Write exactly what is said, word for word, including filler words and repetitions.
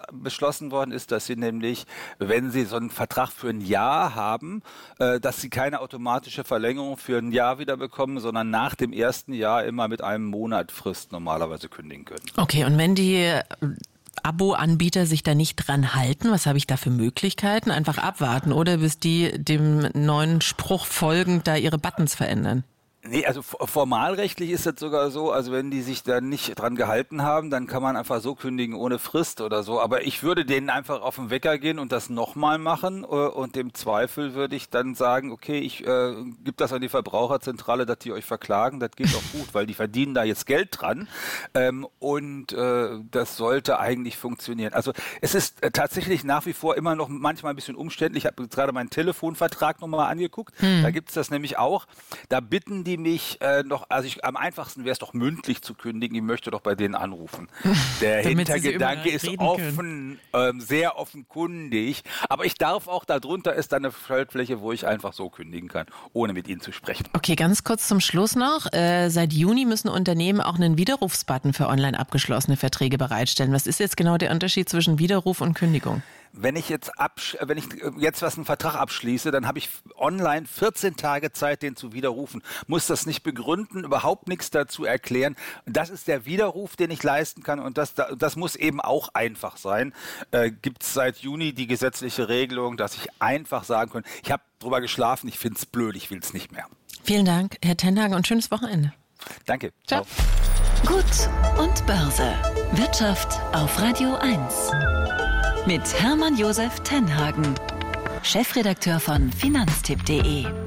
beschlossen worden ist, dass Sie nämlich, wenn Sie so einen Vertrag für ein Jahr haben, äh, dass Sie keine automatische Verlängerung für ein Jahr wieder bekommen, sondern nach dem ersten Jahr immer mit einem Monat Frist normalerweise kündigen können. Okay, und wenn die Abo-Anbieter sich da nicht dran halten, was habe ich da für Möglichkeiten? Einfach abwarten oder bis die dem neuen Spruch folgend da ihre Buttons verändern? Nee, also formalrechtlich ist das sogar so, also wenn die sich da nicht dran gehalten haben, dann kann man einfach so kündigen ohne Frist oder so. Aber ich würde denen einfach auf den Wecker gehen und das nochmal machen und im Zweifel würde ich dann sagen, okay, ich äh, gebe das an die Verbraucherzentrale, dass die euch verklagen, das geht doch gut, weil die verdienen da jetzt Geld dran ähm, und äh, das sollte eigentlich funktionieren. Also es ist äh, tatsächlich nach wie vor immer noch manchmal ein bisschen umständlich. Ich habe gerade meinen Telefonvertrag nochmal angeguckt, hm. da gibt es das nämlich auch. Da bitten die mich äh, noch, also ich, am einfachsten wäre es doch mündlich zu kündigen, ich möchte doch bei denen anrufen. Der Hintergedanke ist offen, ähm, sehr offenkundig, aber ich darf auch, darunter ist dann eine Schaltfläche, wo ich einfach so kündigen kann, ohne mit ihnen zu sprechen. Okay, ganz kurz zum Schluss noch. Äh, seit Juni müssen Unternehmen auch einen Widerrufsbutton für online abgeschlossene Verträge bereitstellen. Was ist jetzt genau der Unterschied zwischen Widerruf und Kündigung? Wenn ich jetzt absch- wenn ich jetzt was einen Vertrag abschließe, dann habe ich online vierzehn Tage Zeit, den zu widerrufen. Muss das nicht begründen, überhaupt nichts dazu erklären. Das ist der Widerruf, den ich leisten kann und das, das muss eben auch einfach sein. Äh, gibt es seit Juni die gesetzliche Regelung, dass ich einfach sagen kann, ich habe drüber geschlafen, ich finde es blöd, ich will es nicht mehr. Vielen Dank, Herr Tenhagen, und schönes Wochenende. Danke. Ciao. Gut und Börse. Wirtschaft auf Radio eins. Mit Hermann Josef Tenhagen, Chefredakteur von Finanztipp punkt de.